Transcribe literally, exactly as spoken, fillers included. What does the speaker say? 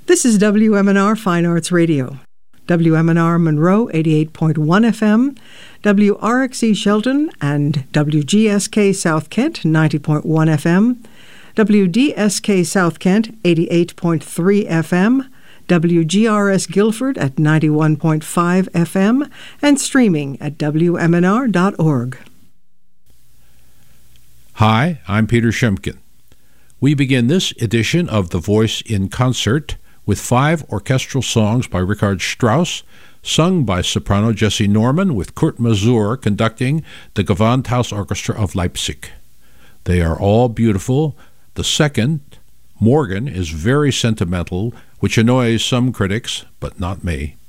This is W M N R Fine Arts Radio. W M N R Monroe, eighty-eight point one F M, W R X E Shelton and W G S K South Kent, ninety point one F M, W D S K South Kent, eighty-eight point three F M, W G R S Guilford at ninety-one point five F M, and streaming at W M N R dot org. Hi, I'm Peter Shemkin. We begin this edition of The Voice in Concert with five orchestral songs by Richard Strauss, sung by soprano Jessie Norman, with Kurt Masur conducting the Gewandhaus Orchestra of Leipzig. They are all beautiful. The second, Morgan, is very sentimental, which annoys some critics, but not me.